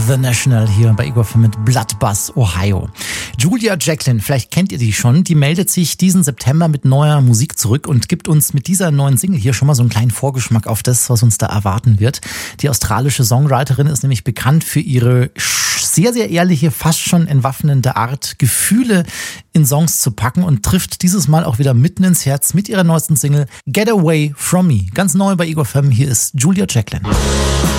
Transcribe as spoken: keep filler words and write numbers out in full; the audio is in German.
The National hier bei Igor mit Bloodbath, Ohio. Julia Jacklin, vielleicht kennt ihr die schon, die meldet sich diesen September mit neuer Musik zurück und gibt uns mit dieser neuen Single hier schon mal so einen kleinen Vorgeschmack auf das, was uns da erwarten wird. Die australische Songwriterin ist nämlich bekannt für ihre sehr, sehr ehrliche, fast schon entwaffnende Art, Gefühle in Songs zu packen und trifft dieses Mal auch wieder mitten ins Herz mit ihrer neuesten Single Get Away From Me. Ganz neu bei Igor F M, hier ist Julia Jacklin.